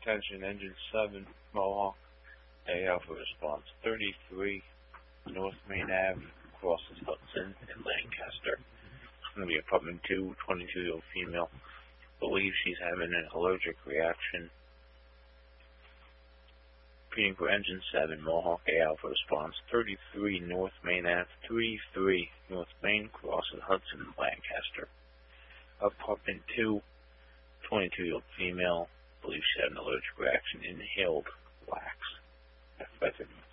Attention, Engine 7, Mohawk, A Alpha response. 33 North Main Ave, crosses Hudson in Lancaster. It's going to be apartment 2, 22-year-old female. Believes she's having an allergic reaction. Repeating for Engine 7, Mohawk, A Alpha response. 33 North Main Ave, 33 North Main, crosses Hudson in Lancaster. Apartment 2, 22-year-old female. Believes she had an allergic reaction. Inhaled wax. That's it.